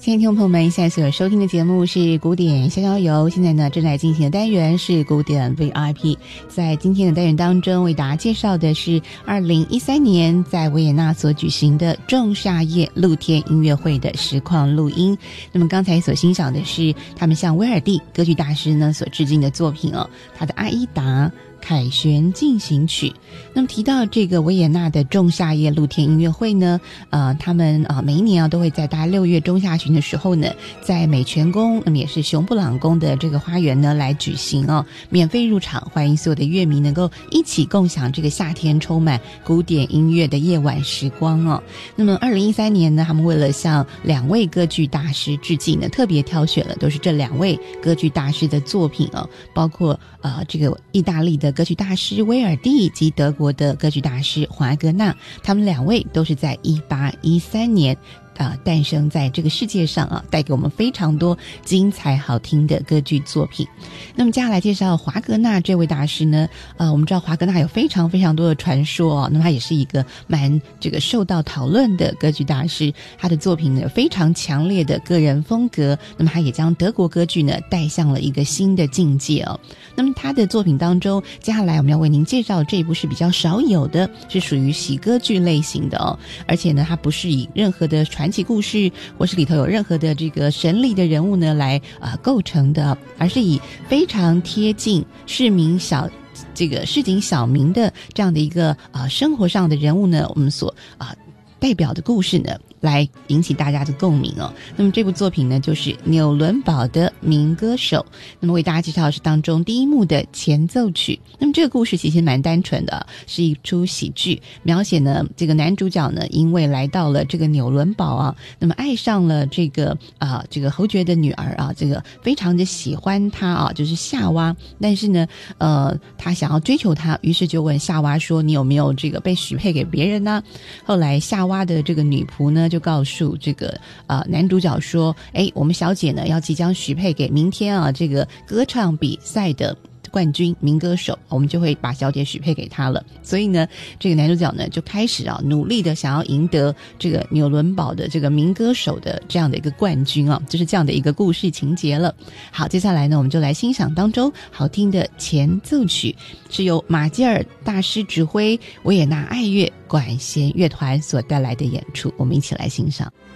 亲爱的听众朋友们，现在所收听的节目是古典逍遥游，现在呢正在进行的单元是古典 VIP。 在今天的单元当中，为大家介绍的是2013年在维也纳所举行的仲夏夜露天音乐会的实况录音。那么刚才所欣赏的是他们向威尔第歌剧大师呢所致敬的作品哦，他的《阿依达凯旋进行曲》。那么提到这个维也纳的仲夏夜露天音乐会呢，他们每一年都会在大概6月中下旬的时候呢，在美泉宫，那么也是熊布朗宫的这个花园呢来举行哦，免费入场，欢迎所有的乐迷能够一起共享这个夏天充满古典音乐的夜晚时光哦。那么2013年呢，他们为了向2位歌剧大师致敬呢，特别挑选了都是这2位歌剧大师的作品哦，包括这个意大利的歌剧大师威尔第以及德国的歌剧大师华格纳，他们2位都是在1813年诞生在这个世界上啊，带给我们非常多精彩好听的歌剧作品。那么接下来介绍华格纳这位大师呢，我们知道华格纳有非常非常多的传说哦，那么他也是一个蛮这个受到讨论的歌剧大师，他的作品呢有非常强烈的个人风格，那么他也将德国歌剧呢带向了一个新的境界哦。那么他的作品当中，接下来我们要为您介绍的这一部是比较少有的，是属于喜歌剧类型的哦，而且呢它不是以任何的传奇故事或是里头有任何的这个神力的人物呢来构成的，而是以非常贴近市井小民的这样的一个生活上的人物呢，我们所代表的故事呢来引起大家的共鸣哦。那么这部作品呢就是纽伦堡的民歌手，那么为大家介绍的是当中第1幕的前奏曲。那么这个故事其实蛮单纯的，是一出喜剧，描写呢这个男主角呢因为来到了这个纽伦堡啊，那么爱上了这个侯爵的女儿啊，这个非常的喜欢她啊，就是夏娃，但是呢他想要追求她，于是就问夏娃说，你有没有这个被许配给别人呢？后来夏娃的这个女仆呢就告诉这个男主角说，我们小姐呢要即将许配给明天这个歌唱比赛的冠军民歌手，我们就会把小姐许配给他了。所以呢这个男主角呢就开始努力的想要赢得这个纽伦堡的这个民歌手的这样的一个冠军就是这样的一个故事情节了。好，接下来呢我们就来欣赏当中好听的前奏曲，是由马基尔大师指挥维也纳爱乐管弦乐团所带来的演出，我们一起来欣赏。